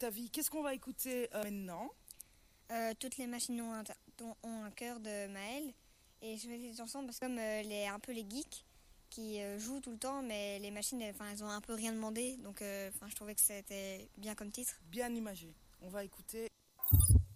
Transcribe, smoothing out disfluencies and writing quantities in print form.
Octavie. Qu'est-ce qu'on va écouter maintenant? Toutes les machines ont un cœur de Maëlle. Et je choisis cette chanson parce que comme un peu les geeks qui jouent tout le temps, mais les machines, elles ont un peu rien demandé. Donc je trouvais que c'était bien comme titre. Bien imagé. On va écouter.